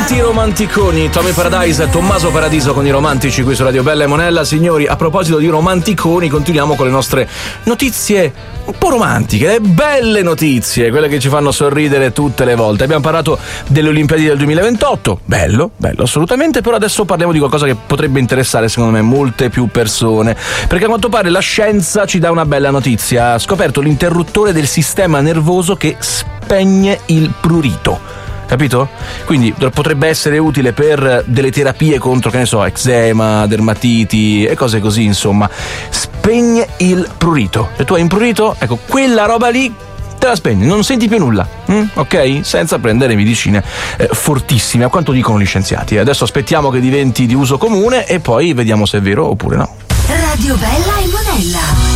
Romanticoni, Tommy Paradise e Tommaso Paradiso con i romantici qui su Radio Bella e Monella. Signori, a proposito di romanticoni, continuiamo con le nostre notizie un po' romantiche, le belle notizie, quelle che ci fanno sorridere tutte le volte. Abbiamo parlato delle Olimpiadi del 2028, bello assolutamente, però adesso parliamo di qualcosa che potrebbe interessare secondo me molte più persone, perché a quanto pare la scienza ci dà una bella notizia. Ha scoperto l'interruttore del sistema nervoso che spegne il prurito. Capito? Quindi potrebbe essere utile per delle terapie contro, che ne so, eczema, dermatiti e cose così, insomma. Spegne il prurito. Se tu hai un prurito, ecco, quella roba lì te la spegni, non senti più nulla, ok? Senza prendere medicine fortissime, a quanto dicono gli scienziati. Adesso aspettiamo che diventi di uso comune e poi vediamo se è vero oppure no. Radio Bella e Monella.